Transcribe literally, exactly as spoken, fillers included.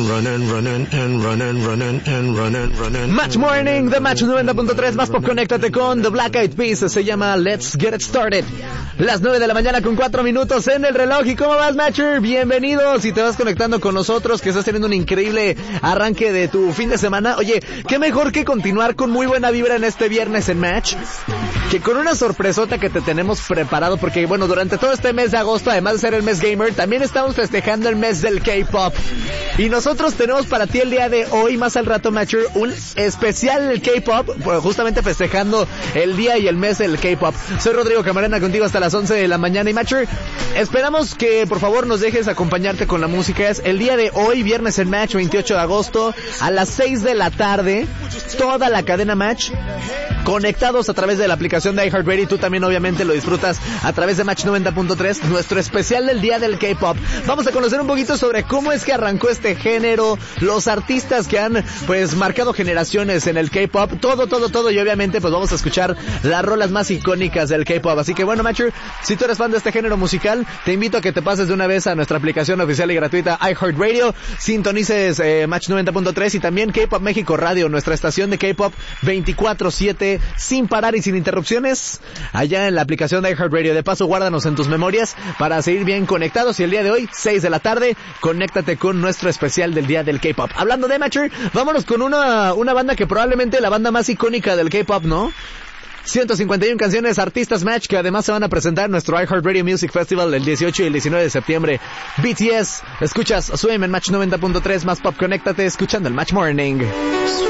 and run and run and and run and run and and run and run and Match Morning de Match noventa punto tres, más pop, conéctate con The Black Eyed Peas, se llama Let's Get It Started. Las nueve de la mañana con cuatro minutos en el reloj. ¿Y cómo vas, Matcher? Bienvenidos. Si te vas conectando con nosotros, que estás teniendo un increíble arranque de tu fin de semana. Oye, qué mejor que continuar con muy buena vibra en este viernes en Match, que con una sorpresota que te tenemos preparado, porque bueno, durante todo este mes de agosto, además de ser el mes gamer, también estamos festejando el mes del K-pop. Y nosotros tenemos para ti el día de hoy, más al rato, Matcher, un especial del K-pop, justamente festejando el día y el mes del K-pop. Soy Rodrigo Camarena, contigo hasta las once de la mañana. Y Matcher, esperamos que por favor nos dejes acompañarte con la música. Es el día de hoy, viernes en Match, veintiocho de agosto, a las seis de la tarde, toda la cadena Match, conectados a través de la aplicación de iHeartRadio, y tú también obviamente lo disfrutas a través de Match noventa punto tres, nuestro especial del día del K-pop. Vamos a conocer un poquito sobre cómo es que arrancó este género, los artistas que han pues marcado generaciones en el K-pop, todo, todo, todo, y obviamente pues vamos a escuchar las rolas más icónicas del K-pop. Así que bueno, Matcher, si tú eres fan de este género musical, te invito a que te pases de una vez a nuestra aplicación oficial y gratuita iHeartRadio, sintonices eh, Match noventa punto tres y también K-pop México Radio, nuestra estación de K-pop veinticuatro siete, sin parar y sin interrupciones, allá en la aplicación de iHeartRadio. De paso, guárdanos en tus memorias para seguir bien conectados. Y el día de hoy, seis de la tarde, conéctate con nuestro especial del día del K-pop. Hablando de Matcher, vámonos con una, una banda que probablemente la banda más icónica del K-pop, ¿no? ciento cincuenta y uno canciones, artistas Match, que además se van a presentar en nuestro iHeartRadio Music Festival el dieciocho y el diecinueve de septiembre. B T S, escuchas Swim en Match noventa punto tres, más pop, conéctate escuchando el Match Morning.